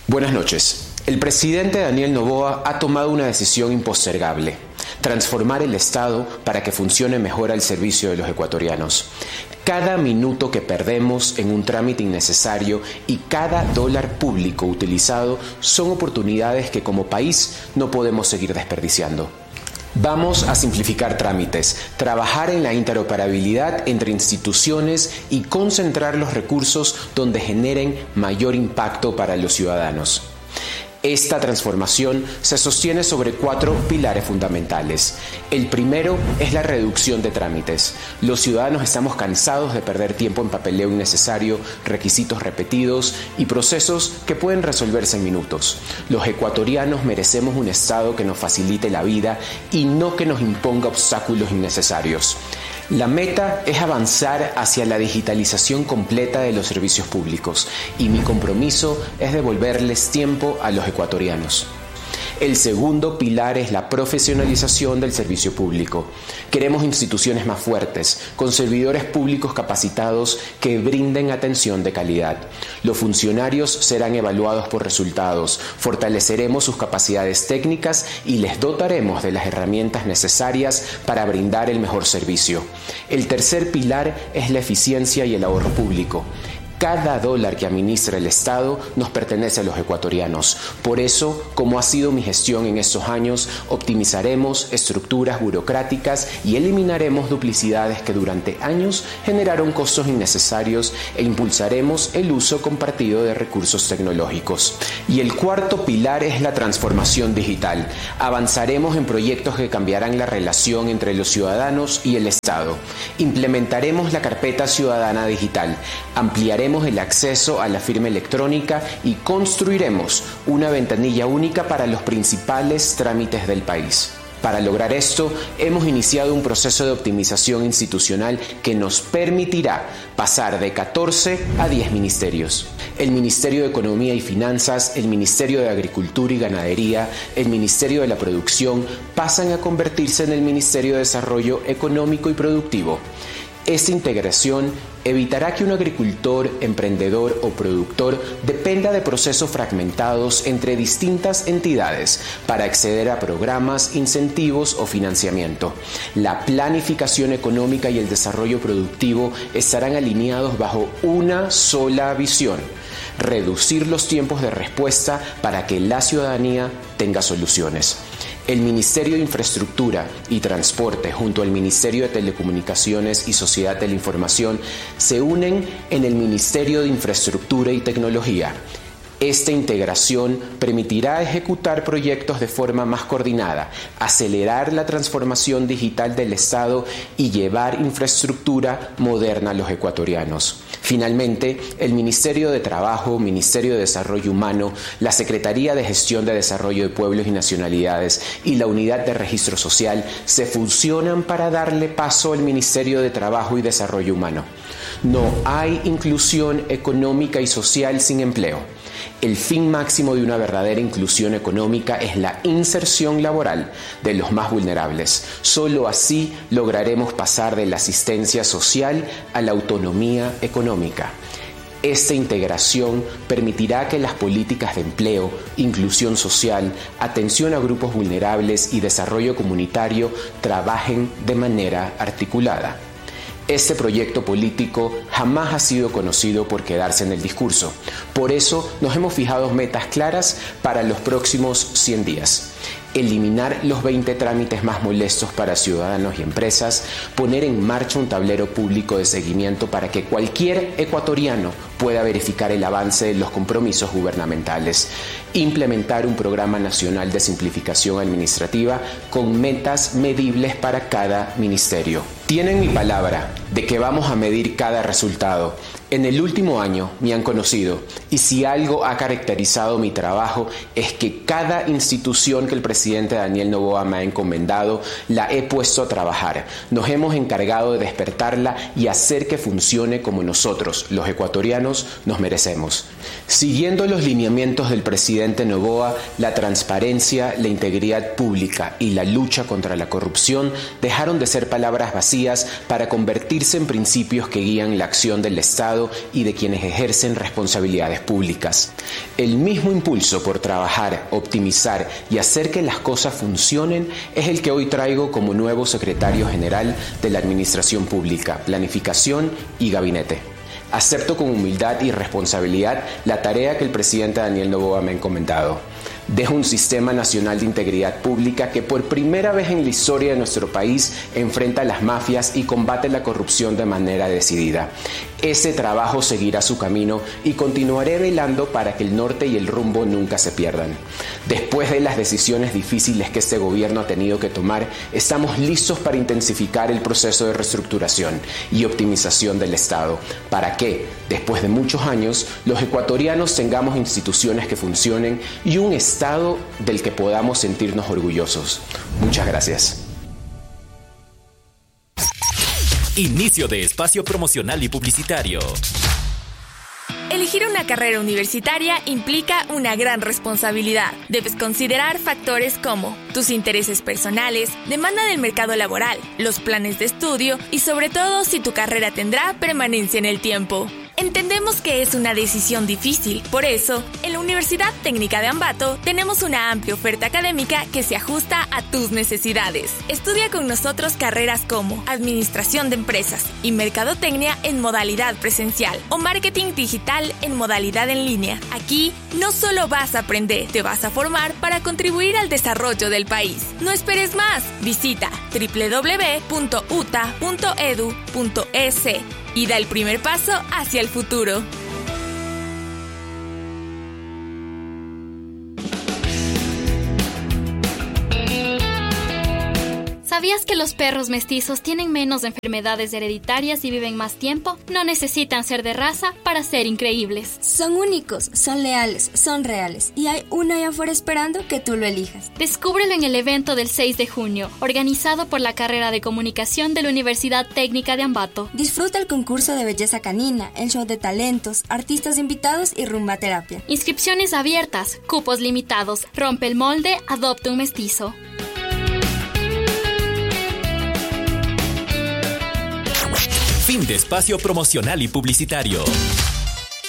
Buenas noches. El presidente Daniel Noboa ha tomado una decisión impostergable: transformar el Estado para que funcione mejor al servicio de los ecuatorianos. Cada minuto que perdemos en un trámite innecesario y cada dólar público utilizado son oportunidades que como país no podemos seguir desperdiciando. Vamos a simplificar trámites, trabajar en la interoperabilidad entre instituciones y concentrar los recursos donde generen mayor impacto para los ciudadanos. Esta transformación se sostiene sobre 4 pilares fundamentales. El primero es la reducción de trámites. Los ciudadanos estamos cansados de perder tiempo en papeleo innecesario, requisitos repetidos y procesos que pueden resolverse en minutos. Los ecuatorianos merecemos un Estado que nos facilite la vida y no que nos imponga obstáculos innecesarios. La meta es avanzar hacia la digitalización completa de los servicios públicos y mi compromiso es devolverles tiempo a los ecuatorianos. El segundo pilar es la profesionalización del servicio público. Queremos instituciones más fuertes, con servidores públicos capacitados que brinden atención de calidad. Los funcionarios serán evaluados por resultados, fortaleceremos sus capacidades técnicas y les dotaremos de las herramientas necesarias para brindar el mejor servicio. El tercer pilar es la eficiencia y el ahorro público. Cada dólar que administra el Estado nos pertenece a los ecuatorianos. Por eso, como ha sido mi gestión en estos años, optimizaremos estructuras burocráticas y eliminaremos duplicidades que durante años generaron costos innecesarios e impulsaremos el uso compartido de recursos tecnológicos. Y el cuarto pilar es la transformación digital. Avanzaremos en proyectos que cambiarán la relación entre los ciudadanos y el Estado. Implementaremos la carpeta ciudadana digital, ampliaremos el acceso a la firma electrónica y construiremos una ventanilla única para los principales trámites del país. Para lograr esto, hemos iniciado un proceso de optimización institucional que nos permitirá pasar de 14 a 10 ministerios. El Ministerio de Economía y Finanzas, el Ministerio de Agricultura y Ganadería, el Ministerio de la Producción pasan a convertirse en el Ministerio de Desarrollo Económico y Productivo. Esta integración evitará que un agricultor, emprendedor o productor dependa de procesos fragmentados entre distintas entidades para acceder a programas, incentivos o financiamiento. La planificación económica y el desarrollo productivo estarán alineados bajo una sola visión: reducir los tiempos de respuesta para que la ciudadanía tenga soluciones. El Ministerio de Infraestructura y Transporte junto al Ministerio de Telecomunicaciones y Sociedad de la Información se unen en el Ministerio de Infraestructura y Tecnología. Esta integración permitirá ejecutar proyectos de forma más coordinada, acelerar la transformación digital del Estado y llevar infraestructura moderna a los ecuatorianos. Finalmente, el Ministerio de Trabajo, Ministerio de Desarrollo Humano, la Secretaría de Gestión de Desarrollo de Pueblos y Nacionalidades y la Unidad de Registro Social se fusionan para darle paso al Ministerio de Trabajo y Desarrollo Humano. No hay inclusión económica y social sin empleo. El fin máximo de una verdadera inclusión económica es la inserción laboral de los más vulnerables. Solo así lograremos pasar de la asistencia social a la autonomía económica. Esta integración permitirá que las políticas de empleo, inclusión social, atención a grupos vulnerables y desarrollo comunitario trabajen de manera articulada. Este proyecto político jamás ha sido conocido por quedarse en el discurso. Por eso nos hemos fijado metas claras para los próximos 100 días. Eliminar los 20 trámites más molestos para ciudadanos y empresas, poner en marcha un tablero público de seguimiento para que cualquier ecuatoriano pueda verificar el avance de los compromisos gubernamentales, implementar un programa nacional de simplificación administrativa con metas medibles para cada ministerio. Tienen mi palabra de que vamos a medir cada resultado. En el último año me han conocido y si algo ha caracterizado mi trabajo es que cada institución que el presidente Daniel Noboa me ha encomendado la he puesto a trabajar. Nos hemos encargado de despertarla y hacer que funcione como nosotros, los ecuatorianos, nos merecemos. Siguiendo los lineamientos del presidente Noboa, la transparencia, la integridad pública y la lucha contra la corrupción dejaron de ser palabras vacías para convertirse en principios que guían la acción del Estado Estado y de quienes ejercen responsabilidades públicas. El mismo impulso por trabajar, optimizar y hacer que las cosas funcionen es el que hoy traigo como nuevo secretario general de la Administración Pública, Planificación y Gabinete. Acepto con humildad y responsabilidad la tarea que el presidente Daniel Noboa me ha encomendado. Dejo un sistema nacional de integridad pública que por primera vez en la historia de nuestro país enfrenta a las mafias y combate la corrupción de manera decidida. Ese trabajo seguirá su camino y continuaré velando para que el norte y el rumbo nunca se pierdan. Después de las decisiones difíciles que este gobierno ha tenido que tomar, estamos listos para intensificar el proceso de reestructuración y optimización del Estado, para que, después de muchos años, los ecuatorianos tengamos instituciones que funcionen y un Estado del que podamos sentirnos orgullosos. Muchas gracias. Inicio de espacio promocional y publicitario. Elegir una carrera universitaria implica una gran responsabilidad. Debes considerar factores como tus intereses personales, demanda del mercado laboral, los planes de estudio y sobre todo si tu carrera tendrá permanencia en el tiempo. Entendemos que es una decisión difícil, por eso, en la Universidad Técnica de Ambato tenemos una amplia oferta académica que se ajusta a tus necesidades. Estudia con nosotros carreras como Administración de Empresas y Mercadotecnia en modalidad presencial o Marketing Digital en modalidad en línea. Aquí no solo vas a aprender, te vas a formar para contribuir al desarrollo del país. No esperes más, visita www.uta.edu.es y da el primer paso hacia el futuro. ¿Sabías que los perros mestizos tienen menos enfermedades hereditarias y viven más tiempo? No necesitan ser de raza para ser increíbles. Son únicos, son leales, son reales y hay uno allá afuera esperando que tú lo elijas. Descúbrelo en el evento del 6 de junio, organizado por la carrera de comunicación de la Universidad Técnica de Ambato. Disfruta el concurso de belleza canina, el show de talentos, artistas invitados y rumba terapia. Inscripciones abiertas, cupos limitados, rompe el molde, adopta un mestizo. Fin de espacio promocional y publicitario.